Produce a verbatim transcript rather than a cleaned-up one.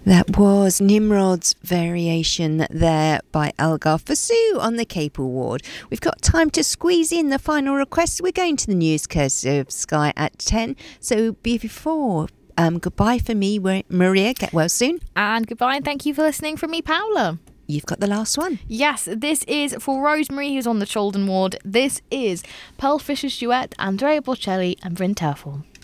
That was Nimrod's variation there by Elgar Fosu on the Cape Award. We've got time to squeeze in the final request. We're going to the news courtesy of Sky at ten. So before, um, goodbye for me, Maria. Get well soon. And goodbye and thank you for listening from me, Paula. You've got the last one. Yes, this is for Rosemary, who's on the Children ward. This is Pearl Fisher's duet, Andrea Bocelli and Bryn Terfel.